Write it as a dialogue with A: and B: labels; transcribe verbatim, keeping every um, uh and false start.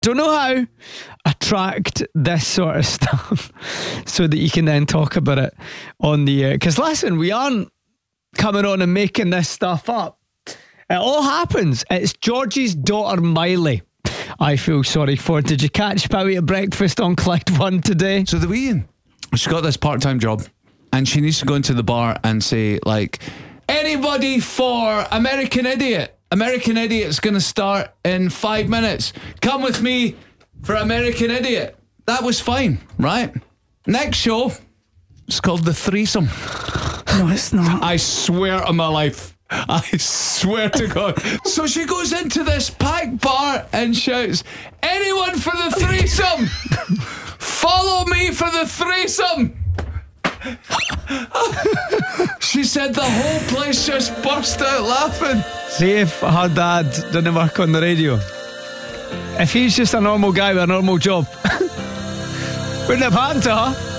A: don't know how, attract this sort of stuff so that you can then talk about it on the air. Because listen, we aren't coming on and making this stuff up. It all happens. It's Georgie's daughter Miley I feel sorry for. Did you catch Bowie at breakfast on Clyde One today?
B: So the wee, she's got this part-time job and she needs to go into the bar and say, like, anybody for American Idiot? American Idiot's going to start in five minutes. Come with me for American Idiot. That was fine, right? Next show, it's called The Threesome.
C: No, it's not.
B: I swear on my life. I swear to God. So she goes into this packed bar and shouts, anyone for the threesome? Follow me for the threesome. She said the whole place just burst out laughing.
A: See if her dad didn't work on the radio. If he's just a normal guy with a normal job, wouldn't have happened to her.